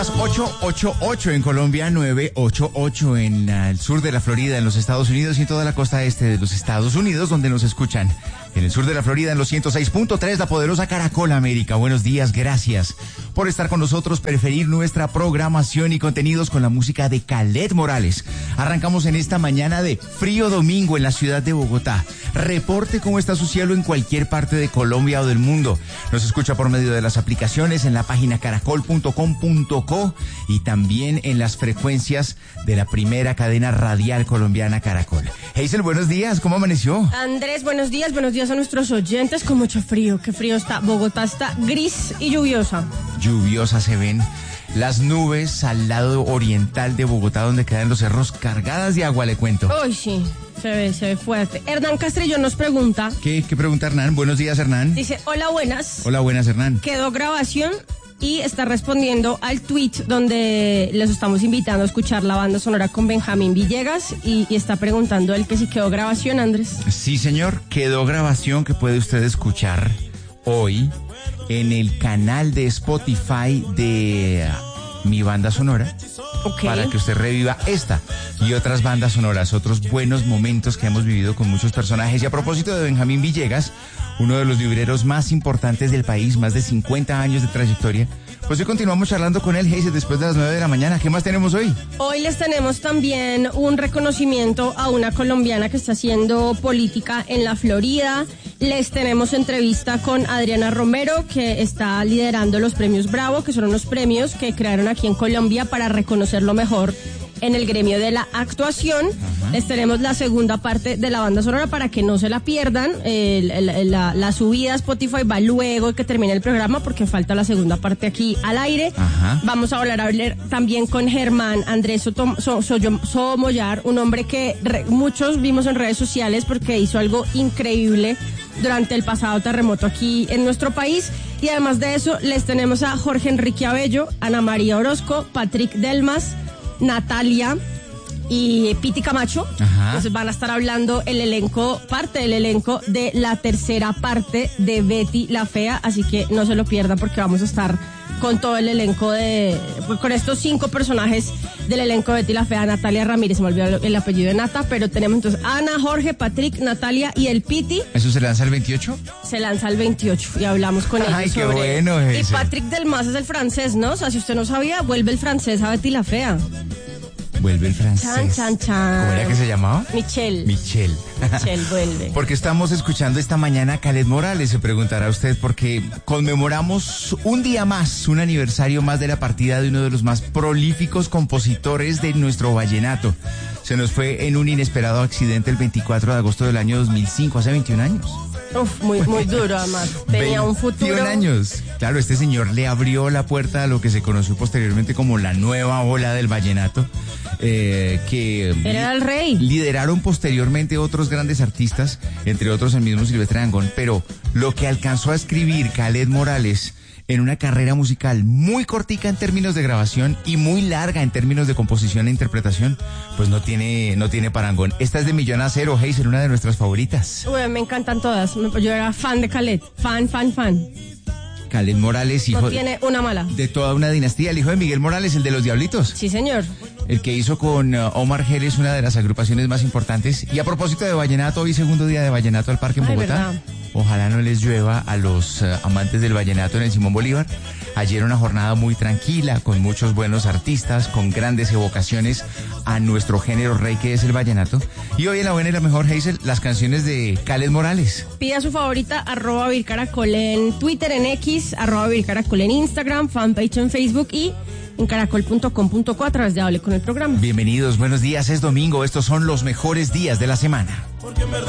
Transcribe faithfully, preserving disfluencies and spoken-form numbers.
ocho ocho ocho en Colombia, nueve ocho ocho en uh, el sur de la Florida, en los Estados Unidos y en toda la costa este de los Estados Unidos, donde nos escuchan. En el sur de la Florida, en los ciento seis punto tres, la poderosa Caracol América. Buenos días, gracias por estar con nosotros, preferir nuestra programación y contenidos con la música de Kaleth Morales. Arrancamos en esta mañana de frío domingo en la ciudad de Bogotá. Reporte cómo está su cielo en cualquier parte de Colombia o del mundo. Nos escucha por medio de las aplicaciones en la página caracol punto com punto co y también en las frecuencias de la primera cadena radial colombiana Caracol. Hazel, buenos días, ¿cómo amaneció? Andrés, buenos días, buenos días a nuestros oyentes con mucho frío. Qué frío está. Bogotá está gris y lluviosa. Lluviosa se ven las nubes al lado oriental de Bogotá, donde quedan los cerros cargadas de agua, le cuento. Uy, sí, se ve, se ve fuerte. Hernán Castrillo nos pregunta. ¿Qué, qué pregunta Hernán? Buenos días, Hernán. Dice, hola, buenas. Hola, buenas, Hernán. Quedó grabación y está respondiendo al tweet donde les estamos invitando a escuchar la banda sonora con Benjamín Villegas y, y está preguntando él que si quedó grabación, Andrés. Sí, señor, quedó grabación que puede usted escuchar hoy en el canal de Spotify de uh, mi banda sonora. Okay. Para que usted reviva esta y otras bandas sonoras, otros buenos momentos que hemos vivido con muchos personajes. Y a propósito de Benjamín Villegas, uno de los libreros más importantes del país, más de cincuenta años de trayectoria, pues hoy continuamos charlando con él, Hazel, después de las nueve de la mañana. ¿Qué más tenemos hoy? Hoy les tenemos también un reconocimiento a una colombiana que está haciendo política en la Florida. Les tenemos entrevista con Adriana Romero, que está liderando los premios Bravo, que son unos premios que crearon aquí en Colombia para reconocer lo mejor en el gremio de la actuación. Ajá. Les tenemos la segunda parte de la banda sonora para que no se la pierdan. El, el, la, la subida a Spotify va luego que termine el programa porque falta la segunda parte aquí al aire. Ajá. Vamos a hablar, a hablar también con Germán Andrés Soto, so, so, Somoyar, un hombre que re, muchos vimos en redes sociales porque hizo algo increíble durante el pasado terremoto aquí en nuestro país. Y además de eso, les tenemos a Jorge Enrique Abello, Ana María Orozco, Patrick Delmas, Natalia y Piti Camacho. Ajá. Entonces van a estar hablando el elenco, parte del elenco de la tercera parte de Betty la Fea, así que no se lo pierdan porque vamos a estar con todo el elenco de, con estos cinco personajes del elenco de Betty la Fea. Natalia Ramírez, se me olvidó el apellido de Nata, pero tenemos entonces Ana, Jorge, Patrick, Natalia y el Piti. ¿Eso se lanza el veintiocho? Se lanza el veintiocho y hablamos con ellos. Ay, qué sobre... bueno ese. Y Patrick Delmas es el francés, ¿no? O sea, si usted no sabía, vuelve el francés a Betty la Fea. Vuelve el francés. Chan, chan, chan. ¿Cómo era que se llamaba? Michelle. Michelle. Michelle vuelve. Porque estamos escuchando esta mañana a Kaleth Morales, se preguntará usted, porque conmemoramos un día más, un aniversario más de la partida de uno de los más prolíficos compositores de nuestro vallenato. Se nos fue en un inesperado accidente el veinticuatro de agosto del año dos mil cinco, hace veintiún años. Uf, muy, muy duro además. Tenía un futuro. veintiún años. Claro, este señor le abrió la puerta a lo que se conoció posteriormente como la nueva ola del vallenato, eh, que era el rey. Lideraron posteriormente otros grandes artistas, entre otros el mismo Silvestre Dangond, pero lo que alcanzó a escribir Kaleth Morales en una carrera musical muy cortica en términos de grabación y muy larga en términos de composición e interpretación, pues no tiene, no tiene parangón. Esta es de Millón a Cero, Hazel, una de nuestras favoritas. Uy, me encantan todas. Yo era fan de Kaleth. Fan, fan, fan. Kaleth Morales, hijo no tiene una mala. de toda una dinastía, el hijo de Miguel Morales, el de los Diablitos. Sí, señor. El que hizo con uh, Omar Geles una de las agrupaciones más importantes. Y a propósito de vallenato, hoy segundo día de vallenato al Parque en Ay, Bogotá. ¿verdad? Ojalá no les llueva a los uh, amantes del vallenato en el Simón Bolívar. Ayer una jornada muy tranquila, con muchos buenos artistas, con grandes evocaciones a nuestro género rey que es el vallenato. Y hoy en la buena y la mejor, Hazel, las canciones de Kaleth Morales. Pida su favorita, arroba Vircaracol en Twitter, en X, arroba Vircaracol en Instagram, fanpage en Facebook y en caracol punto com punto co a través de Hable con el Programa. Bienvenidos, buenos días, es domingo, estos son los mejores días de la semana. Porque en verdad